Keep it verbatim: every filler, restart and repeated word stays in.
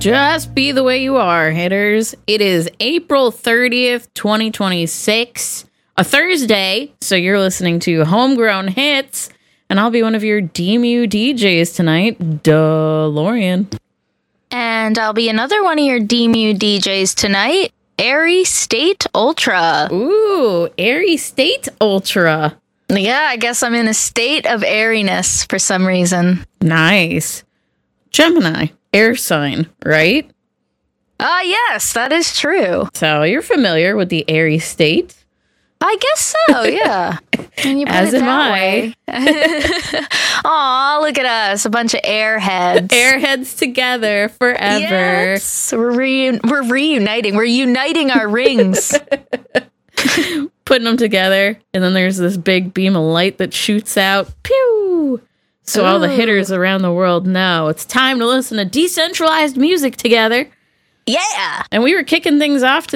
Just be the way you are, hitters. It is April thirtieth, twenty twenty-six, a Thursday, so you're listening to Homegrown Hits, and I'll be one of your D M U D Js tonight, DeLorean. And I'll be another one of your D M U D Js tonight, Airy State Ultra. Ooh, Airy State Ultra. Yeah, I guess I'm in a state of airiness for some reason. Nice. Gemini, air sign, right? Ah, uh, yes, that is true. So you're familiar with the airy state? I guess so, yeah. When you put As it am that I. Aw, look at us, a bunch of airheads. Airheads together forever. Yes, we're, reu- we're reuniting. We're uniting our rings. Putting them together, and then there's this big beam of light that shoots out. Pew! So Ooh. All the hitters around the world know it's time to listen to decentralized music together. Yeah! And we were kicking things off tonight